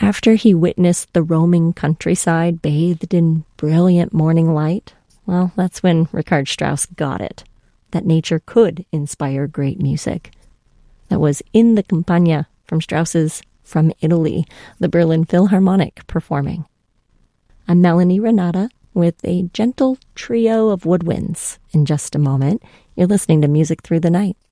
after he witnessed the roaming countryside bathed in brilliant morning light, well, that's when Richard Strauss got it, that nature could inspire great music. That was In the Campagna from Strauss's From Italy, the Berlin Philharmonic performing. I'm Melanie Renata with a gentle trio of woodwinds. In just a moment, you're listening to Music Through the Night.